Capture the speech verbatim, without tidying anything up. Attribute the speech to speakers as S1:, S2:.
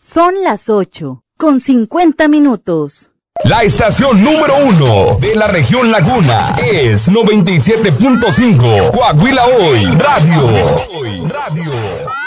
S1: Son las ocho, con cincuenta minutos.
S2: La estación número uno de la región Laguna es noventa y siete punto cinco Coahuila Hoy Radio. Radio.